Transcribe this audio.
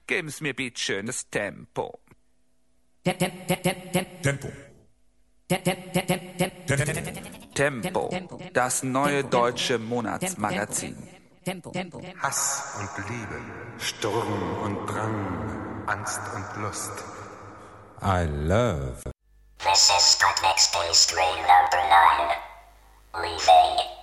geben's mir bitte schönes Tempo. Tempo. Tempo, das neue deutsche Monatsmagazin. Hass und Liebe, Sturm und Drang, Angst und Lust. I love. This is Scott Next Space Train number 9. Leaving.